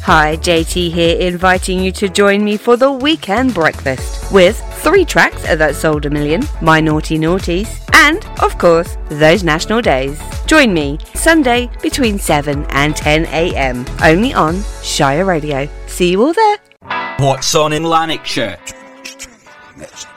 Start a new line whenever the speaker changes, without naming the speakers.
Hi, JT here, inviting you to join me for the weekend breakfast with 3 tracks that sold 1 million, my naughty naughties, and, of course, those national days. Join me Sunday between 7 and 10 a.m. only on Shire Radio. See you all there.
What's on in Lanarkshire?
Next.